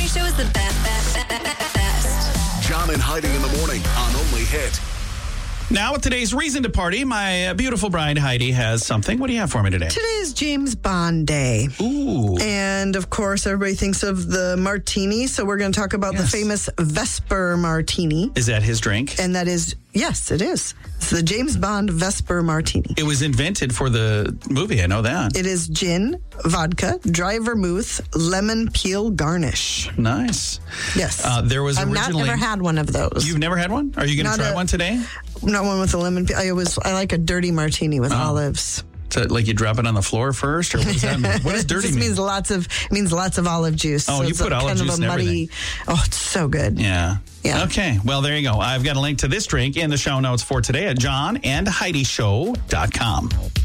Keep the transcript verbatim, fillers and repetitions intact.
Show is the best, best, best, best. John and Heidi in the morning on Only Hit. Now, with today's reason to party, my uh, beautiful bride Heidi has something. What do you have for me today? Today is James Bond Day. Ooh. And, of course, everybody thinks of the martini, so we're going to talk about Yes. the famous Vesper Martini. Is that his drink? And that is, yes, it is. It's the James Bond Vesper Martini. It was invented for the movie. I know that. It is gin, vodka, dry vermouth, lemon peel garnish. Nice. Yes. Uh, there was I've not originally. never had one of those. You've never had one? Are you going to Not try a- one today? Not one with a lemon peel. I was I like a dirty martini with olives. So, like you drop it on the floor first, or what does that mean? What does It dirty just mean? means lots of it means lots of olive juice. Oh, you it's put a olive kind juice of a in muddy. Oh, it's so good. Yeah. Yeah. Okay. Well, there you go. I've got a link to this drink in the show notes for today at john and heidi show dot com.